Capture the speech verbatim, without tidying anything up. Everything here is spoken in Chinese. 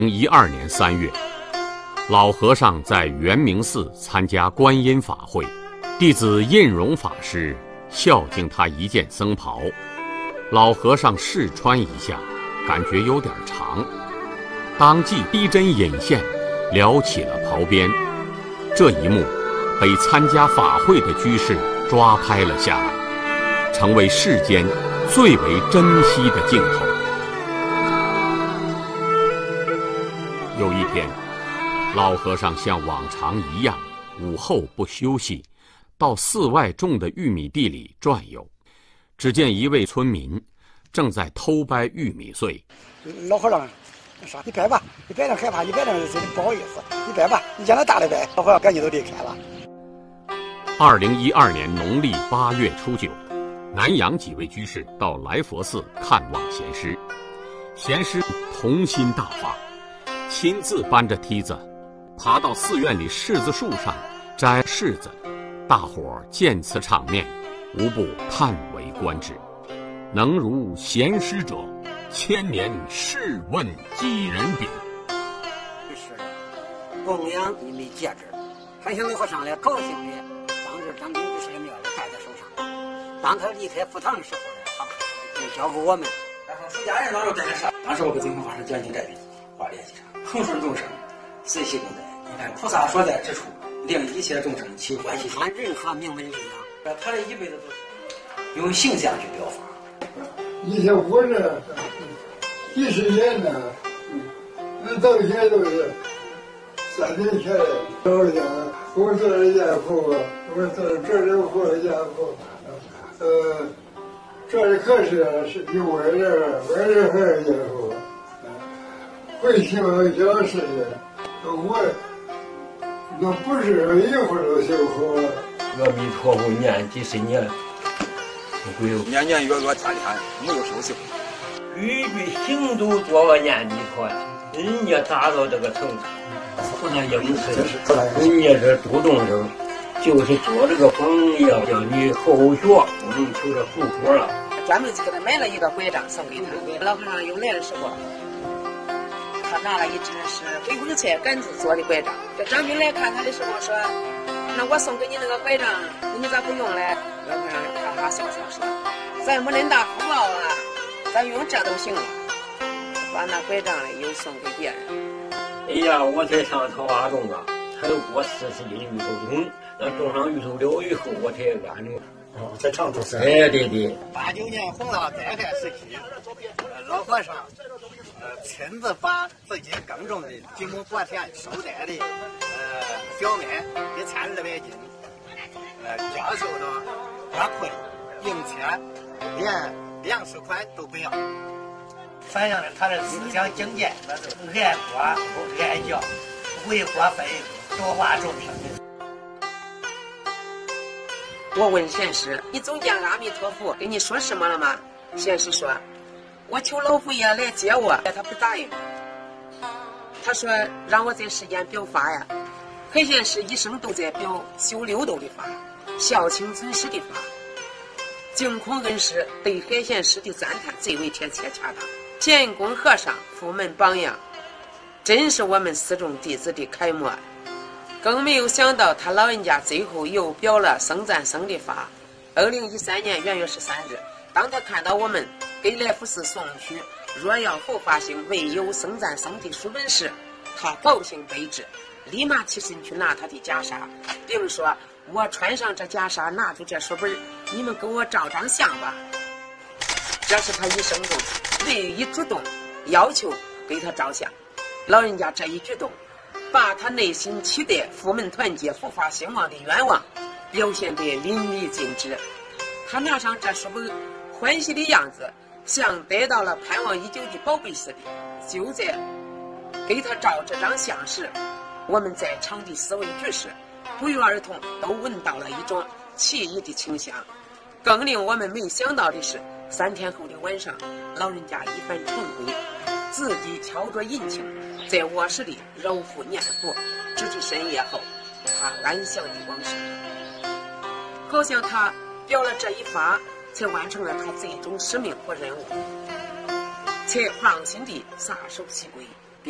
一二年三月，老和尚在圆明寺参加观音法会，弟子印容法师孝敬他一件僧袍，老和尚试穿一下，感觉有点长，当即逼真引线，撩起了袍边。这一幕被参加法会的居士抓拍了下来，成为世间最为珍惜的镜头。有一天，老和尚像往常一样，午后不休息，到寺外种的玉米地里转悠。只见一位村民正在偷掰玉米穗。 老和尚说：“你掰吧，你掰点害怕，你掰点不好意思，你掰吧，你将来大的掰。”老和尚赶紧都离开了。 二零一二年农历八月初九，南阳几位居士到来佛寺看望贤师，贤师童心大发，亲自搬着梯子爬到寺院里柿子树上摘柿子，大伙儿见此场面，无不叹为观止。能如贤师者，千年试问几人比？ 是供养一枚戒指，还向老和尚来高兴的，当时张炳居士的庙里戴在手上。当他离开佛堂的时候呢，他就交给我们。 然后出家人当时跟他说，当时我跟净空法师讲经这句话联系上，恒顺众生，随喜共在。你看菩萨所在之处，令一切众生起欢喜心。 他任何名闻利养， 他这一辈子都是用形象去表法。 以前活着几十年了，那到现在都是三年前老人家，我做了家父，我做这里活了家父，呃，这里可是是有外人，外人还是家父，会希望讲事情，我那不是一会儿就修好了。 阿弥陀佛念几十年。 年年月月天天没有休息。 句句行都做个念弥陀，人家达到这个程度，不能应试。人家这度众生，就是做这个榜样，叫你后学，不能求着后果了。 专门就给他买了一个拐杖送给他。老和尚又来的时候，他拿了一只是回光菜杆子做的拐杖。这张兵来看他的时候说：“那我送给你那个拐杖，你咋不用嘞？”老和尚哈哈笑笑说：“咱没恁大福报啊，咱用这都行了。”把那拐杖嘞又送给别人。 哎呀，我才上桃花种啊，才过四十斤芋头种，那种上芋头了以后，我才安住。 哦，在常州是。 哎，对对。 八九年洪涝灾害时期，老和尚呃亲自把自己耕种的几亩薄田收摘的呃小麦一千二百斤，呃教授到花困，并且连粮食款都不要，反映了他的思想境界，爱国不爱教，为国分多化众生。 我问贤师：“你总见阿弥陀佛跟你说什么了吗？”贤师说：“我求老佛爷来接我，他不答应。他说让我在世间表法呀。海贤师一生都在表修六度的法，孝亲尊师的法。净空恩师对海贤师的赞叹最为贴切恰当。建功和尚佛门榜样，真是我们寺众弟子的楷模。更没有想到他老人家最后又表了僧赞僧的法。二零一三年元月十三日，当他看到我们给来福寺送去若要佛法兴唯有僧赞僧的书本时，他高兴悲之，立马起身去拿他的袈裟，并说：“我穿上这袈裟，拿出这书本，你们给我照张相吧。”这是他一生中唯一主动要求给他照相。老人家这一举动，把他内心期待佛门团结、佛法兴旺的愿望表现得淋漓尽致。他拿上这书本，欢喜的样子，像得到了盼望已久的宝贝似的。就在给他照这张相时，我们在场的四位居士不约而同都闻到了一种奇异的清香。更令我们没想到的是，三天后的晚上，老人家一番晨归，自己敲着引磬，在卧室里揉腹念佛，直至深夜后，他安详的往生。好像他表了这一法，才完成了他最终使命和任务，才放心地撒手西归。